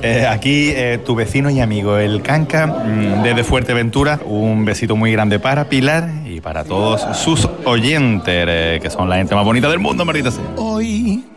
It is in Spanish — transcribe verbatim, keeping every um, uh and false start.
Eh, aquí eh, tu vecino y amigo, el Canca, mmm, desde Fuerteventura. Un besito muy grande para Pilar y para todos sus oyentes, eh, que son la gente más bonita del mundo, maldita sea. Hoy